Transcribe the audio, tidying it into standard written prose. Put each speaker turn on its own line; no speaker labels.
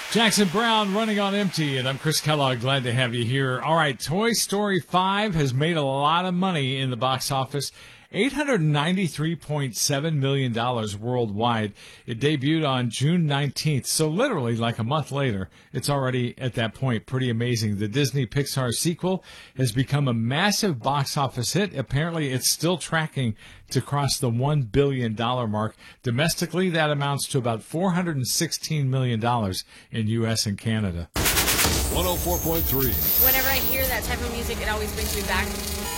Jackson Browne running on empty, and I'm Chris Kellogg. Glad to have you here. All right, Toy Story 5 has made a lot of money in the box office. $893.7 million worldwide. It debuted on June 19th, so literally like a month later, it's already at that point. Pretty amazing. The Disney Pixar sequel has become a massive box office hit. Apparently, it's still tracking to cross the $1 billion mark. Domestically, that amounts to about $416 million in U.S. and Canada.
104.3.
Whenever I hear that type of music, it always brings me back